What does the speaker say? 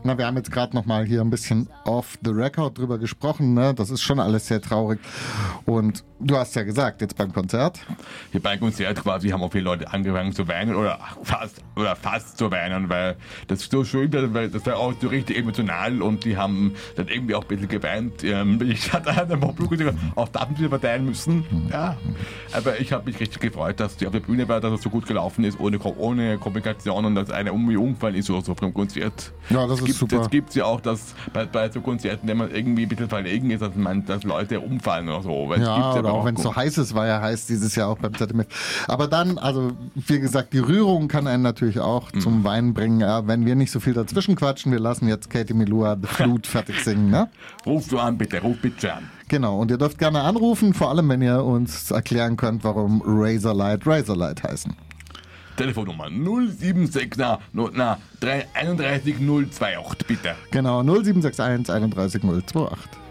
Na, wir haben jetzt gerade noch mal hier ein bisschen off the record drüber gesprochen, ne? Das ist schon alles sehr traurig. Und du hast ja gesagt, jetzt beim Konzert. Hier beim Konzert quasi haben auch viele Leute angefangen zu weinen oder fast zu weinen, weil das so schön war, weil das war auch so richtig emotional und die haben dann irgendwie auch ein bisschen geweint. Ich hatte einen Mobbluck gesagt, auch Daten wir verteilen müssen. Ja. Aber ich habe mich richtig gefreut, dass die auf der Bühne war, dass es so gut gelaufen ist, ohne Komplikation und dass einer Unfall ist oder so vom Konzert. Ja, das ist super. Jetzt gibt es ja auch, dass bei so Konzerten, wenn man irgendwie ein bisschen verlegen ist, dass Leute umfallen oder so. Weil ja, oder auch wenn es so heiß ist, war ja heiß dieses Jahr auch beim ZDF. Aber dann, also wie gesagt, die Rührung kann einen natürlich auch zum Weinen bringen. Ja, wenn wir nicht so viel dazwischen quatschen, wir lassen jetzt Katie Melua The Flute fertig singen. Ne? Ruf bitte an. Genau, und ihr dürft gerne anrufen, vor allem wenn ihr uns erklären könnt, warum Razorlight heißen. Telefonnummer 076 331 028, bitte. Genau, 0761 31 028.